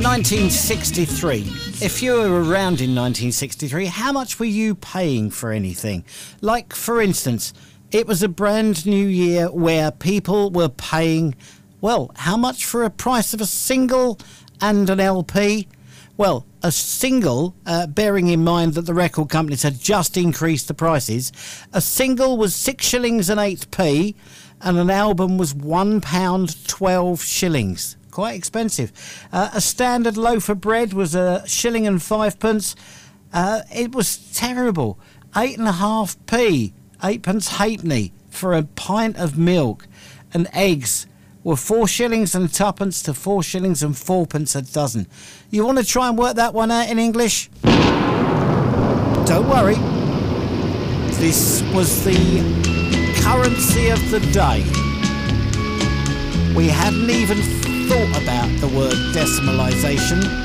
1963. If you were around in 1963, how much were you paying for anything? Like, for instance, it was a brand new year where people were paying, well, how much for a price of a single and an LP? Well, a single, bearing in mind that the record companies had just increased the prices, a single was 6 shillings and 8p and an album was £1 12 shillings. Quite expensive. A standard loaf of bread was a shilling and 5p. It was terrible. 8.5p, 8pence halfpenny for a pint of milk, and eggs were 4 shillings and 2pence to 4 shillings and 4pence a dozen. You want to try and work that one out in English? Don't worry. This was the currency of the day. We hadn't even thought about the word decimalisation.